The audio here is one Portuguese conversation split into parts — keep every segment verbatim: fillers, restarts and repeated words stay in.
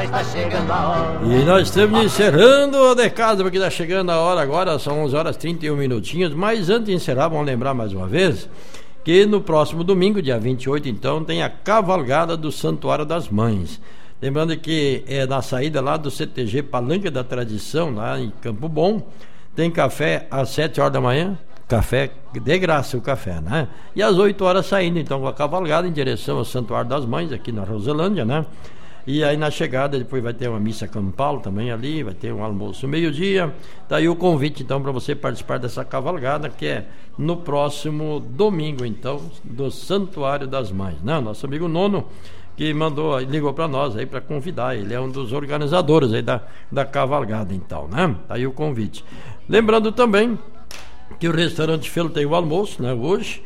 está chegando a hora. E nós estamos encerrando o de casa, porque está chegando a hora agora, são onze horas e trinta e um minutinhos. Mas antes de encerrar, vamos lembrar mais uma vez que no próximo domingo, dia vinte e oito, então, tem a cavalgada do Santuário das Mães. Lembrando que é na saída lá do C T G Palanque da Tradição, lá em Campo Bom. Tem café às sete horas da manhã, café de graça o café, né? E às oito horas saindo, então, com a cavalgada em direção ao Santuário das Mães, aqui na Roselândia, né? E aí na chegada depois vai ter uma missa campal também ali, vai ter um almoço meio-dia. Daí o convite então para você participar dessa cavalgada, que é no próximo domingo então, do Santuário das Mães, né? Nosso amigo Nono que mandou, ligou para nós aí para convidar, ele é um dos organizadores aí da, da cavalgada então, né? Daí o convite. Lembrando também que o restaurante Felo tem o almoço, né, hoje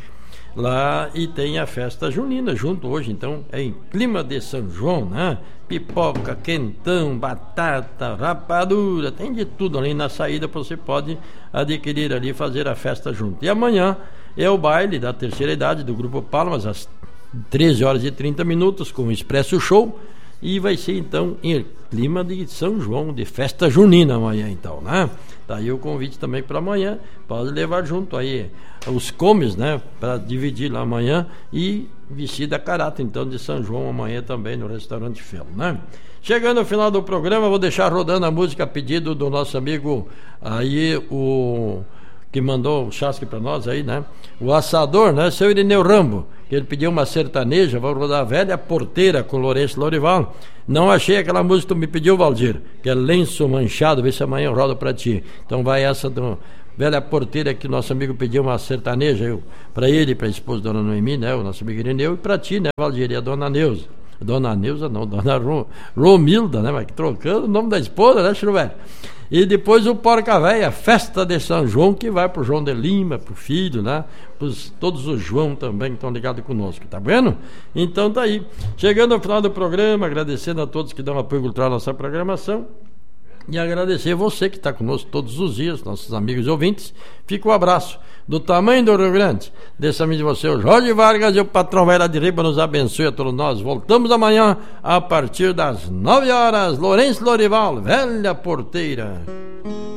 lá, e tem a festa junina junto hoje, então é em clima de São João, né? Pipoca, quentão, batata, rapadura, tem de tudo ali na saída, você pode adquirir ali e fazer a festa junto. E amanhã é o baile da terceira idade do Grupo Palmas, às treze horas e trinta minutos, com o Expresso Show, e vai ser então em clima de São João, de festa junina amanhã então, né? Tá aí o convite também para amanhã, pode levar junto aí os comes, né, para dividir lá amanhã, e vestir a caráter então de São João amanhã também no restaurante Felo, né? Chegando ao final do programa, vou deixar rodando a música a pedido do nosso amigo aí, o que mandou o chasque para nós aí, né? O assador, né? Seu Irineu Rambo, que ele pediu uma sertaneja, vou rodar a Velha Porteira com Lourenço Lorival. Não achei aquela música que tu me pediu, Valdir, que é Lenço Manchado, vê se amanhã eu rodo para ti. Então vai essa do Velha Porteira, que o nosso amigo pediu uma sertaneja, para ele, para a esposa Dona Noemi, né? O nosso amigo Irineu, e para ti, né, Valdir, e a Dona Neuza. Dona Neuza não, Dona Romilda, né? Mas trocando o nome da esposa, né, Chilvelho? E depois o Porca Véia, festa de São João, que vai pro João de Lima, pro filho, né? Pros, todos os João também que estão ligados conosco, tá vendo? Então tá aí. Chegando ao final do programa, agradecendo a todos que dão apoio cultural à nossa programação. E agradecer você que está conosco todos os dias, nossos amigos e ouvintes. Fica um abraço do tamanho do Rio Grande. Desse amigo de você, o Jorge Vargas, e o patrão vai lá de Riba nos abençoe a todos nós. Voltamos amanhã a partir das nove horas. Lourenço Lorival, Velha Porteira.